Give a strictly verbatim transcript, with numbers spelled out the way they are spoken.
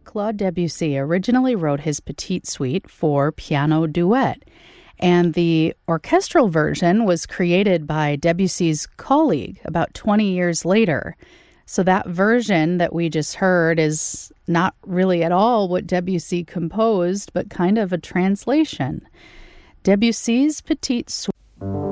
Claude Debussy originally wrote his Petite Suite for piano duet, and the orchestral version was created by Debussy's colleague about twenty years later. So that version that we just heard is not really at all what Debussy composed, but kind of a translation. Debussy's Petite Suite.